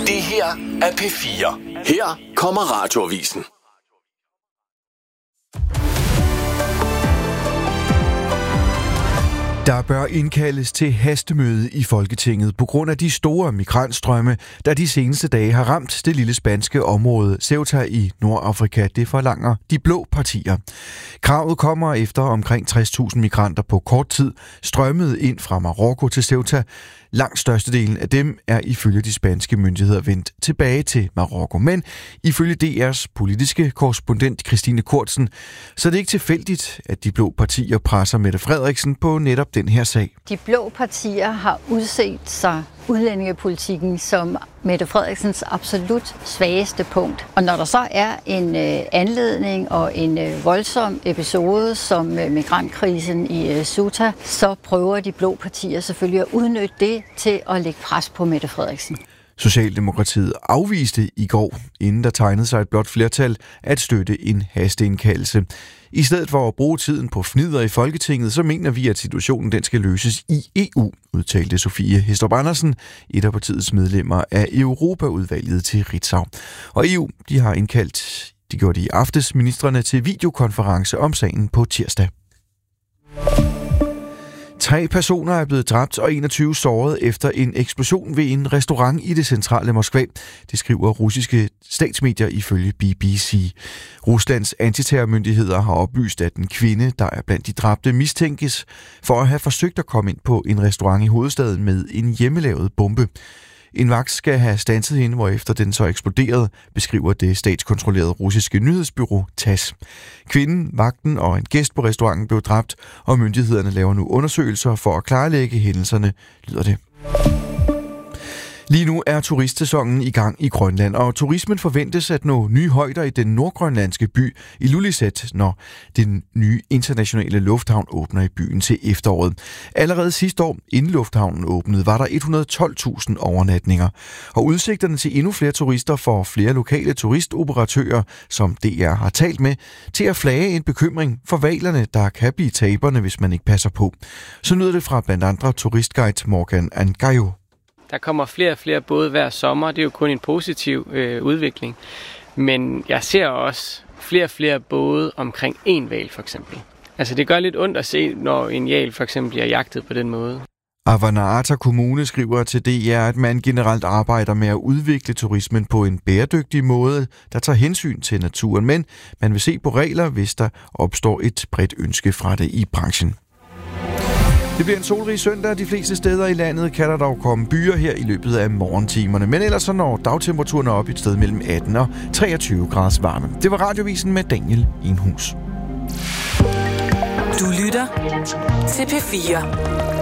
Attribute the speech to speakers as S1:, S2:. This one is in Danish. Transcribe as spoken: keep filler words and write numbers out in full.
S1: Det her er P fire. Her kommer Radioavisen.
S2: Der bør indkaldes til hastemøde i Folketinget på grund af de store migrantstrømme, der de seneste dage har ramt det lille spanske område Ceuta i Nordafrika. Det forlanger de blå partier. Kravet kommer efter omkring tres tusind migranter på kort tid strømmede ind fra Marokko til Ceuta. Langt størstedelen af dem er ifølge de spanske myndigheder vendt tilbage til Marokko. Men ifølge D R's politiske korrespondent Christine Kortsen, så er det ikke tilfældigt, at de blå partier presser Mette Frederiksen på netop den her sag.
S3: De blå partier har udset sig udlændingepolitikken som Mette Frederiksens absolut svageste punkt. Og når der så er en øh, anledning og en øh, voldsom episode som øh, migrantkrisen i øh, Ceuta, så prøver de blå partier selvfølgelig at udnytte det til at lægge pres på Mette Frederiksen.
S2: Socialdemokratiet afviste i går, inden der tegnede sig et blot flertal, at støtte en hasteindkaldelse. I stedet for at bruge tiden på fnider i Folketinget, så mener vi, at situationen den skal løses i E U, udtalte Sofie Hæstrup Andersen, et af partiets medlemmer af Europaudvalget til Ritzau. Og E U, de har indkaldt, de gjorde det i aftes, ministrene til videokonference om sagen på tirsdag. Tre personer er blevet dræbt og enogtyve såret efter en eksplosion ved en restaurant i det centrale Moskva. Det skriver russiske statsmedier ifølge B B C. Ruslands antiterrormyndigheder har oplyst, at en kvinde, der er blandt de dræbte, mistænkes for at have forsøgt at komme ind på en restaurant i hovedstaden med en hjemmelavet bombe. En vagt skal have standset hende, hvorefter den så eksploderede, beskriver det statskontrollerede russiske nyhedsbureau T A S S. Kvinden, vagten og en gæst på restauranten blev dræbt, og myndighederne laver nu undersøgelser for at klarlægge hændelserne, lyder det. Lige nu er turistsæsonen i gang i Grønland, og turismen forventes at nå nye højder i den nordgrønlandske by Ilulissat, når den nye internationale lufthavn åbner i byen til efteråret. Allerede sidste år, inden lufthavnen åbnede, var der et hundrede og tolv tusind overnatninger. Og udsigterne til endnu flere turister får flere lokale turistoperatører, som D R har talt med, til at flage en bekymring for hvalerne, der kan blive taberne, hvis man ikke passer på. Så lyder det fra blandt andre turistguide Morgan Angayo.
S4: Der kommer flere og flere både hver sommer. Det er jo kun en positiv øh, udvikling. Men jeg ser også flere og flere både omkring en hval for eksempel. Altså det gør lidt ondt at se, når en hval for eksempel bliver jagtet på den måde.
S2: Avannaata Kommune skriver til D R, at man generelt arbejder med at udvikle turismen på en bæredygtig måde, der tager hensyn til naturen. Men man vil se på regler, hvis der opstår et bredt ønske fra det i branchen. Det bliver en solrig søndag. De fleste steder i landet kan der dog komme byer her i løbet af morgentimerne. Men ellers så når dagtemperaturen op et sted mellem atten og treogtyve graders varme. Det var Radioavisen med Daniel Enhus.
S5: Du lytter til P fire.